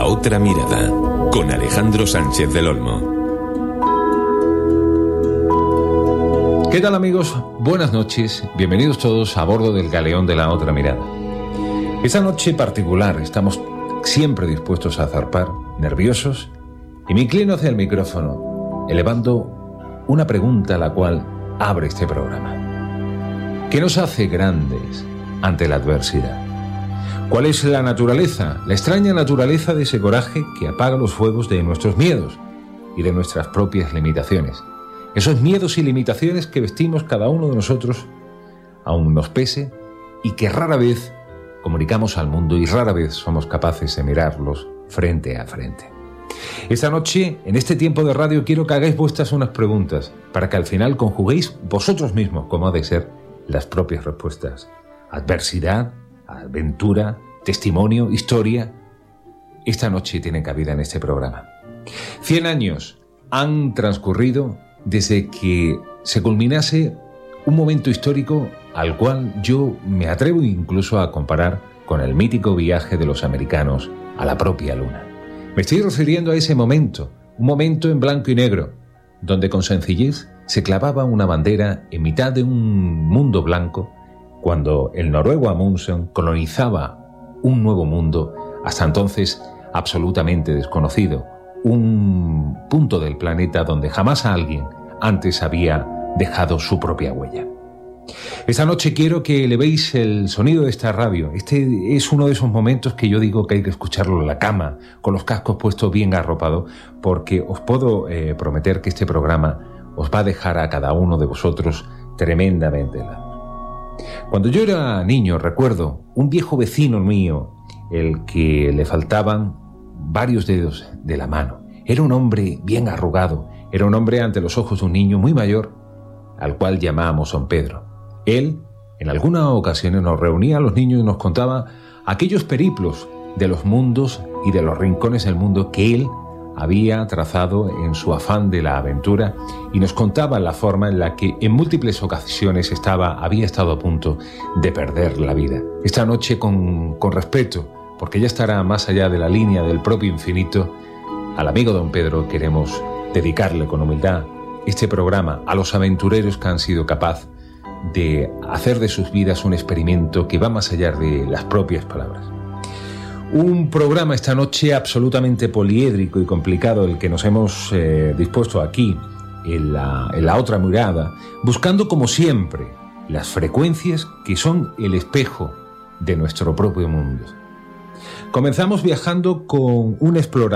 otra mirada, con Alejandro Sánchez del Olmo. ¿Qué tal, amigos? Buenas noches, bienvenidos todos a bordo del galeón de La Otra Mirada. Esta noche particular estamos siempre dispuestos a zarpar, nerviosos, y me inclino hacia el micrófono, elevando una pregunta a la cual abre este programa. ¿Qué nos hace grandes ante la adversidad? ¿Cuál es la naturaleza, la extraña naturaleza de ese coraje que apaga los fuegos de nuestros miedos y de nuestras propias limitaciones? Esos miedos y limitaciones que vestimos cada uno de nosotros, aun nos pese, y que rara vez comunicamos al mundo y rara vez somos capaces de mirarlos frente a frente. Esta noche, en este tiempo de radio, quiero que hagáis vuestras unas preguntas para que al final conjuguéis vosotros mismos, como ha de ser, las propias respuestas. Adversidad, aventura, testimonio, historia. Esta noche tiene cabida en este programa. 100 años han transcurrido desde que se culminase un momento histórico al cual yo me atrevo incluso a comparar con el mítico viaje de los americanos a la propia Luna. Me estoy refiriendo a ese momento, un momento en blanco y negro, donde con sencillez se clavaba una bandera en mitad de un mundo blanco, cuando el noruego Amundsen colonizaba un nuevo mundo, hasta entonces absolutamente desconocido, un punto del planeta donde jamás alguien antes había dejado su propia huella. Esta noche quiero que elevéis el sonido de esta radio. Este es uno de esos momentos que yo digo que hay que escucharlo en la cama, con los cascos puestos bien arropados, porque os puedo prometer que este programa os va a dejar a cada uno de vosotros tremendamente helado. Cuando yo era niño, recuerdo un viejo vecino mío, el que le faltaban varios dedos de la mano. Era un hombre bien arrugado, era un hombre ante los ojos de un niño muy mayor, al cual llamábamos Don Pedro. Él, en algunas ocasiones, nos reunía a los niños y nos contaba aquellos periplos de los mundos y de los rincones del mundo que él había trazado en su afán de la aventura, y nos contaba la forma en la que en múltiples ocasiones había estado a punto de perder la vida. Esta noche, con respeto, porque ya estará más allá de la línea del propio infinito, al amigo Don Pedro queremos dedicarle con humildad este programa a los aventureros que han sido capaces de hacer de sus vidas un experimento que va más allá de las propias palabras. Un programa esta noche absolutamente poliédrico y complicado, el que nos hemos dispuesto aquí en la otra mirada, buscando como siempre las frecuencias que son el espejo de nuestro propio mundo. Comenzamos viajando con un explorador